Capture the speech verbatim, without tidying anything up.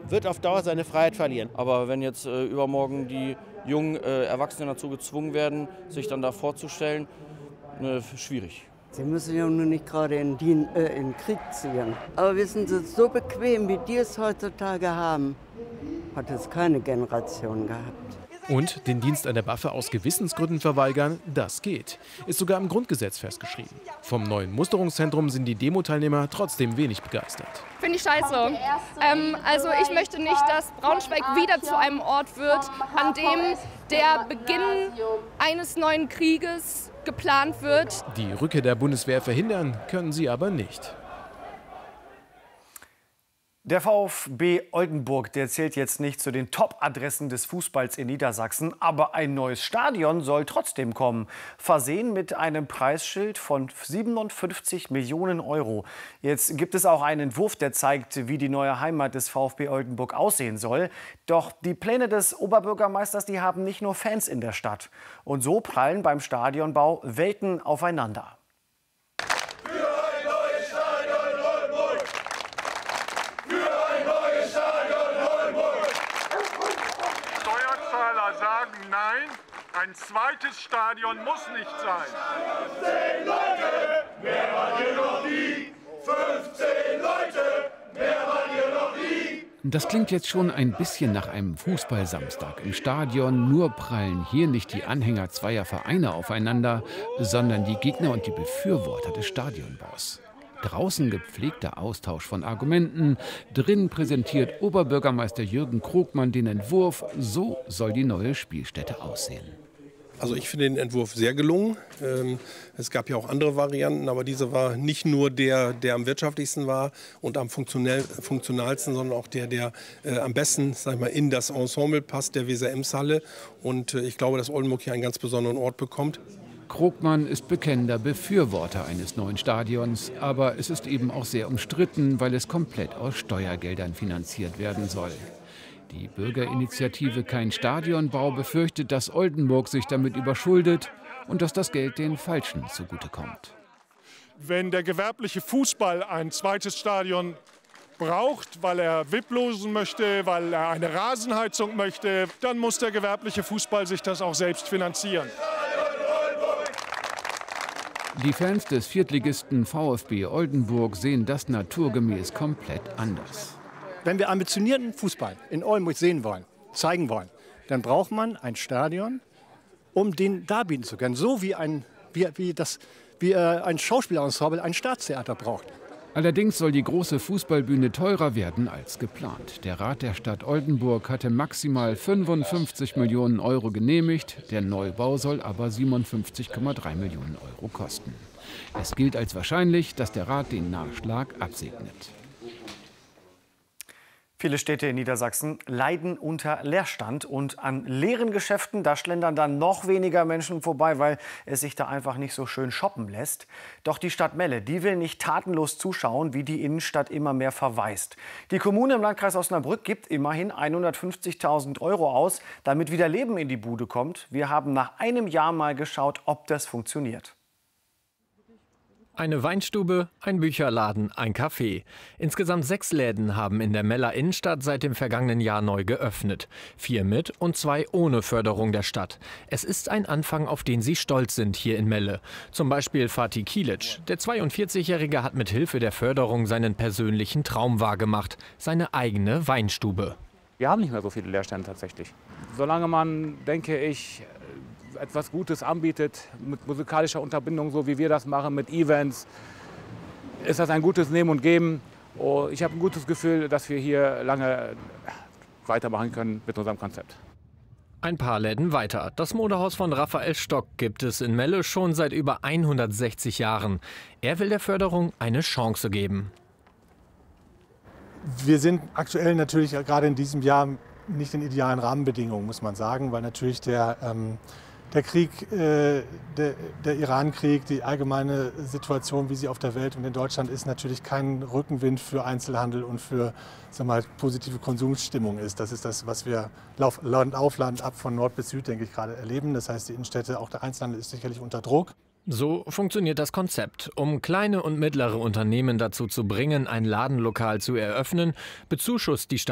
wird auf Dauer seine Freiheit verlieren. Aber wenn jetzt äh, übermorgen die jungen äh, Erwachsenen dazu gezwungen werden, sich dann da vorzustellen, äh, schwierig. Sie müssen ja nur nicht gerade in, den, äh, in den Krieg ziehen. Aber wissen Sie, so bequem, wie die es heutzutage haben, hat es keine Generation gehabt. Und den Dienst an der Waffe aus Gewissensgründen verweigern, das geht. Ist sogar im Grundgesetz festgeschrieben. Vom neuen Musterungszentrum sind die Demo-Teilnehmer trotzdem wenig begeistert. Finde ich scheiße. Ähm, also ich möchte nicht, dass Braunschweig wieder zu einem Ort wird, an dem der Beginn eines neuen Krieges geplant wird. Die Rückkehr der Bundeswehr verhindern können sie aber nicht. Der VfB Oldenburg, der zählt jetzt nicht zu den Top-Adressen des Fußballs in Niedersachsen, aber ein neues Stadion soll trotzdem kommen. Versehen mit einem Preisschild von siebenundfünfzig Millionen Euro. Jetzt gibt es auch einen Entwurf, der zeigt, wie die neue Heimat des VfB Oldenburg aussehen soll. Doch die Pläne des Oberbürgermeisters, die haben nicht nur Fans in der Stadt. Und so prallen beim Stadionbau Welten aufeinander. Sagen nein, ein zweites Stadion muss nicht sein. fünfzehn Leute, mehr waren hier noch nie. fünfzehn Leute, mehr waren hier noch nie. Das klingt jetzt schon ein bisschen nach einem Fußballsamstag im Stadion. Nur prallen hier nicht die Anhänger zweier Vereine aufeinander, sondern die Gegner und die Befürworter des Stadionbaus. Draußen gepflegter Austausch von Argumenten. Drin präsentiert Oberbürgermeister Jürgen Krogmann den Entwurf. So soll die neue Spielstätte aussehen. Also ich finde den Entwurf sehr gelungen. Es gab ja auch andere Varianten, aber dieser war nicht nur der, der am wirtschaftlichsten war und am funktionalsten, sondern auch der, der äh, am besten, sag ich mal, in das Ensemble passt, der Weser-Ems-Halle. Und äh, ich glaube, dass Oldenburg hier einen ganz besonderen Ort bekommt. Krogmann ist bekennender Befürworter eines neuen Stadions, aber es ist eben auch sehr umstritten, weil es komplett aus Steuergeldern finanziert werden soll. Die Bürgerinitiative Kein Stadionbau befürchtet, dass Oldenburg sich damit überschuldet und dass das Geld den Falschen zugutekommt. Wenn der gewerbliche Fußball ein zweites Stadion braucht, weil er V I P losen möchte, weil er eine Rasenheizung möchte, dann muss der gewerbliche Fußball sich das auch selbst finanzieren. Die Fans des Viertligisten VfB Oldenburg sehen das naturgemäß komplett anders. Wenn wir ambitionierten Fußball in Oldenburg sehen wollen, zeigen wollen, dann braucht man ein Stadion, um den darbieten zu können. So wie ein, wie, wie das, wie, äh, ein Schauspielensemble ein Staatstheater braucht. Allerdings soll die große Fußballbühne teurer werden als geplant. Der Rat der Stadt Oldenburg hatte maximal fünfundfünfzig Millionen Euro genehmigt. Der Neubau soll aber siebenundfünfzig Komma drei Millionen Euro kosten. Es gilt als wahrscheinlich, dass der Rat den Nachschlag absegnet. Viele Städte in Niedersachsen leiden unter Leerstand und an leeren Geschäften, da schlendern dann noch weniger Menschen vorbei, weil es sich da einfach nicht so schön shoppen lässt. Doch die Stadt Melle, die will nicht tatenlos zuschauen, wie die Innenstadt immer mehr verwaist. Die Kommune im Landkreis Osnabrück gibt immerhin hundertfünfzigtausend Euro aus, damit wieder Leben in die Bude kommt. Wir haben nach einem Jahr mal geschaut, ob das funktioniert. Eine Weinstube, ein Bücherladen, ein Café. Insgesamt sechs Läden haben in der Meller Innenstadt seit dem vergangenen Jahr neu geöffnet. Vier mit und zwei ohne Förderung der Stadt. Es ist ein Anfang, auf den sie stolz sind hier in Melle. Zum Beispiel Fatih Kilic. Der zweiundvierzigjährige hat mit Hilfe der Förderung seinen persönlichen Traum wahrgemacht. Seine eigene Weinstube. Wir haben nicht mehr so viele Leerstände tatsächlich. Solange man, denke ich, etwas Gutes anbietet, mit musikalischer Unterbindung, so wie wir das machen, mit Events, ist das ein gutes Nehmen und Geben. Ich habe ein gutes Gefühl, dass wir hier lange weitermachen können mit unserem Konzept. Ein paar Läden weiter. Das Modehaus von Raphael Stock gibt es in Melle schon seit über hundertsechzig Jahren. Er will der Förderung eine Chance geben. Wir sind aktuell natürlich gerade in diesem Jahr nicht in idealen Rahmenbedingungen, muss man sagen, weil natürlich der ähm, Der Krieg, äh, der, der Iran-Krieg, die allgemeine Situation, wie sie auf der Welt und in Deutschland ist, natürlich kein Rückenwind für Einzelhandel und für, sag mal, positive Konsumstimmung ist. Das ist das, was wir Land auf Land ab von Nord bis Süd, denke ich, gerade erleben. Das heißt, die Innenstädte, auch der Einzelhandel ist sicherlich unter Druck. So funktioniert das Konzept. Um kleine und mittlere Unternehmen dazu zu bringen, ein Ladenlokal zu eröffnen, bezuschusst die Stadt